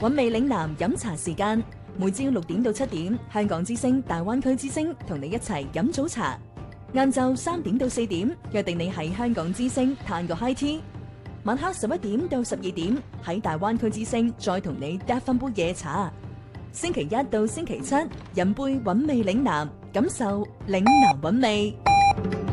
韻味嶺南飲茶時間，每朝6點到7點，香港之聲、大灣區之聲同你一齊飲早茶。晏晝3點到4點，約定你喺香港之聲嘆個 high tea。晚黑11點到12點，喺大灣區之聲再同你嗒翻杯夜茶。星期一到星期七，飲杯韻味嶺南，感受嶺南韻味。